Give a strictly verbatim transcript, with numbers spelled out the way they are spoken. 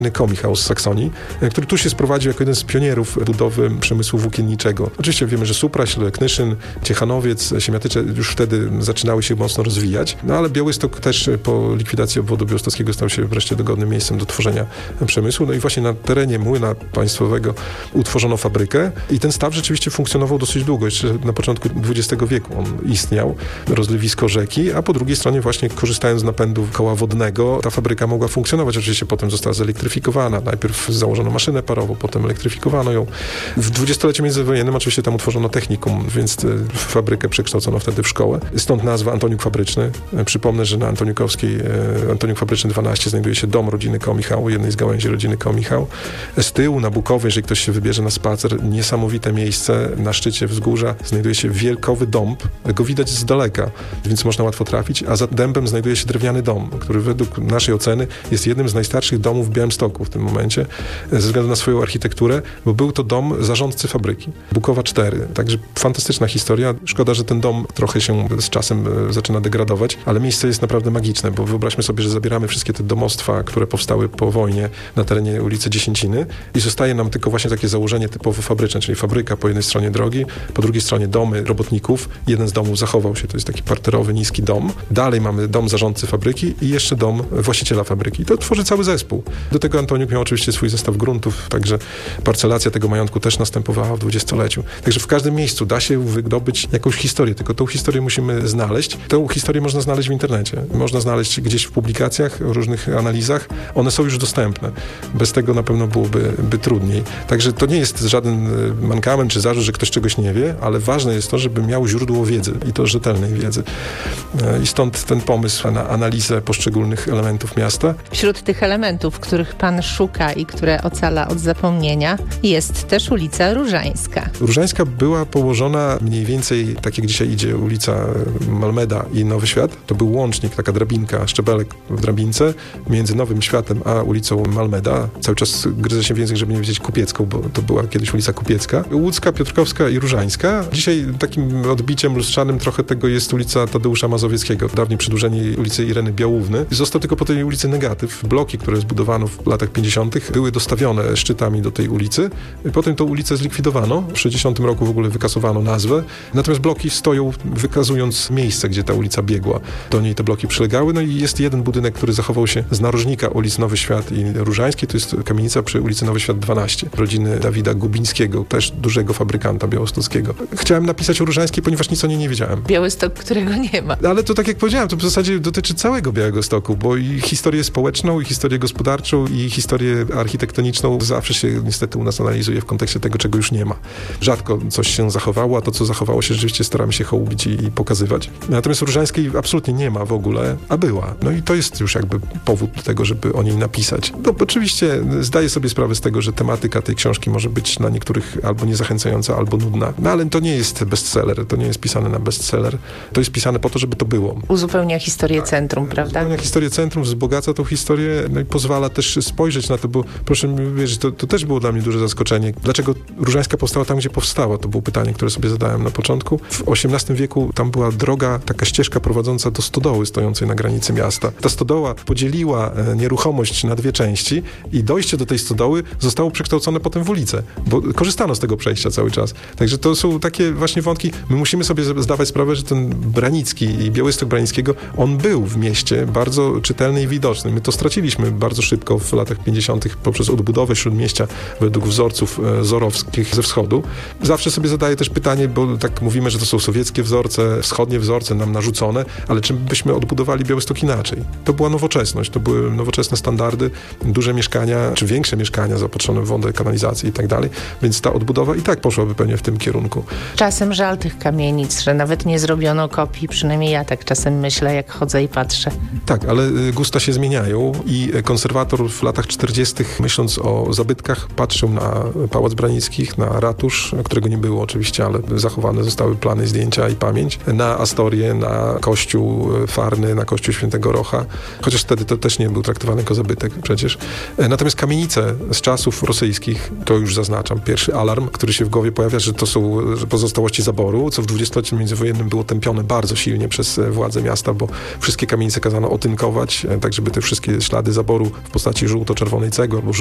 Koch Michał z Saksonii, który tu się sprowadził jako jeden z pionierów budowy przemysłu włókienniczego. Oczywiście wiemy, że Supraśl, Knyszyn, Ciechanowiec, Siemiatycze już wtedy zaczynały się mocno rozwijać, no ale Białystok też po likwidacji obwodu białostockiego stał się wreszcie dogodnym miejscem do tworzenia przemysłu. No i właśnie na terenie młyna państwowego utworzono fabrykę i ten staw rzeczywiście funkcjonował dosyć długo. Jeszcze na początku dwudziestego wieku on istniał, rozlewisko rzeki, a po drugiej stronie właśnie korzystając z napędu koła wodnego, ta fabryka mogła funkcjonować. Oczywiście potem została zelektryfikowana. Najpierw założono maszynę parową, potem elektryfikowano ją. W dwudziestoleciu międzywojennym oczywiście tam utworzono technikum, więc fabrykę przekształcono wtedy w szkołę. Stąd nazwa Antoniuk Fabryczny. Przypomnę, że na Antoniukowskiej, Antoniuk Fabryczny dwanaście znajduje się dom rodziny Koch Michał, jednej z gałęzi rodziny Koch Michał. Z tyłu na Bukowie, jeżeli ktoś się wybierze na spacer, niesamowite miejsce na szczycie wzgórza znajduje się wielkowy dąb. Go widać z daleka, więc można łatwo trafić, a za dębem znajduje się drewniany dom, który według naszej oceny jest jednym z najstarszych domów w Białymstoku w tym momencie, ze względu na swoją architekturę, bo był to dom zarządcy fabryki. Bukowa cztery. Także fantastyczna historia. Szkoda, że ten dom trochę się z czasem zaczyna degradować, ale miejsce jest naprawdę magiczne, bo wyobraźmy sobie, że zabieramy wszystkie te domostwa, które powstały po wojnie na terenie ulicy Dziesięciny i zostaje nam tylko właśnie takie założenie typowo fabryczne, czyli fabryka po jednej stronie drogi, po drugiej stronie domy robotników. Jeden z domów zachował się, to jest taki parterowy, niski dom. Dalej mamy dom zarządcy fabryki i jeszcze dom właściciela fabryki. To tworzy cały zespół. Do tego Antoniuk miał oczywiście swój zestaw gruntów, także parcelacja tego majątku też następowała w dwudziestoleciu. Także w każdym miejscu da się wydobyć jakąś historię, tylko tą historię musimy znaleźć. Tę historię można znaleźć w internecie. Można znaleźć gdzieś w publikacjach, różnych analizach. One są już dostępne. Bez tego na pewno byłoby by trudniej. Także to nie jest żaden mankament czy zarzut, że ktoś czegoś nie wie, ale ważne jest to, żeby miał źródło wiedzy i to rzetelnej wiedzy. I stąd ten pomysł na analizę poszczególnych elementów miasta. Wśród tych elementów, których pan szuka i które ocala od zapomnienia, jest też ulica Różańska. Różańska była położona mniej więcej, tak jak dzisiaj idzie ulica Malmeda i Nowy Świat. To był łącznik, taka drabinka, szczebelek w drabince między Nowym Światem a ulicą Malmeda. Cały czas gryzę się w język, żeby nie wiedzieć Kupiecką, bo to była kiedyś ulica Kupiecka. Łódzka, Piotrkowska i Różańska. Dzisiaj takim odbiciem lustrzanym trochę tego jest ulica Tadeusza Mazowieckiego, dawniej przedłużenie ulicy Ireny Białówny. Został tylko po tej ulicy negatyw. Bloki, które zbudowano w latach pięćdziesiątych były dostawione szczytami do tej ulicy. Potem tą ulicę zlikwidowano. W sześćdziesiątym roku w ogóle wykasowano nazwę. Natomiast bloki stoją wykazując miejsce, gdzie ta ulica biegła. Do niej te bloki przylegały. No i jest jeden budynek, który zachował się z narożnika ulic Nowy Świat i Różańskiej. To jest kamienica przy ulicy Nowy Świat dwanaście. Rodziny Dawida Gubińskiego, też dużego fabrykanta białostockiego. Chciałem napisać o Różańskiej, ponieważ nic o niej nie wiedziałem. Białystok, którego nie ma. Ale to tak jak powiedziałem, to w zasadzie dotyczy całego Białegostoku, bo i historię społeczną, i historię gospodarczą, i historię architektoniczną zawsze się niestety u nas analizuje w kontekście tego, czego już nie ma. Rzadko coś się zachowało, a to, co zachowało się, rzeczywiście staramy się hołubić i, i pokazywać. Natomiast Różańskiej absolutnie nie ma w ogóle, a była. No i to jest już jakby powód do tego, żeby o niej napisać. No oczywiście zdaję sobie sprawę z tego, że tematyka tej książki może być dla niektórych albo niezachęcająca, albo nudna. No ale to nie jest bestseller, to nie jest pisane na bestseller. To jest pisane po to, żeby to było. Uzupełnia historię centrum, prawda? Uzupełnia historię centrum, wzbogaca tą historię, no i pozwala też spojrzeć na to, bo proszę mi wierzyć, to, to też było dla mnie duże zaskoczenie. Dlaczego Różańska powstała tam, gdzie powstała? To było pytanie, które sobie zadałem na początku. W osiemnastym wieku tam była droga, taka ścieżka prowadząca do stodoły stojącej na granicy miasta. Ta stodoła podzieliła nieruchomość na dwie części i dojście do tej stodoły zostało przekształcone potem w ulicę, bo korzystano z tego przejścia cały czas. Także to są takie właśnie wątki. My musimy sobie zdawać sprawę, że ten Branicki i Białystok Branickiego, on był w mieście bardzo czytelny i widoczny. My to straciliśmy bardzo szybko w latach pięćdziesiątych poprzez odbudowę śródmieścia według wzorców e, zorowskich ze wschodu. Zawsze sobie zadaję też pytanie, bo tak mówimy, że to są sowieckie wzorce, wschodnie wzorce nam narzucone, ale czy byśmy odbudowali Białystok inaczej? To była nowoczesność, to były nowoczesne standardy, duże mieszkania, czy większe mieszkania zaopatrzone w wodę, kanalizację i tak dalej, więc ta odbudowa i tak poszłaby pewnie w tym kierunku. Czasem żal tych kamienic, że nawet nie zrobiono kopii, przynajmniej ja tak czasem myślę, jak chodzę i patrzę. Tak, ale gusta się zmieniają i konserwator w latach czterdziestych, myśląc o zabytkach, patrzył na Pałac Branickich, na ratusz, którego nie było oczywiście, ale zachowane zostały plany, zdjęcia i pamięć, na Astorię, na kościół Farny, na kościół Świętego Rocha, chociaż wtedy to też nie był traktowany jako zabytek przecież. Natomiast kamienice z czasów rosyjskich, to już zaznaczam, pierwszy alarm, który się w głowie pojawia, że to są pozostałości zaboru, co w dwudziestoleciu międzywojennym było tępione bardzo silnie przez władze miasta, bo wszystkie kamienice kazano otynkować, tak żeby te wszystkie ślady zaboru w postaci żółto-czerwonej cegły albo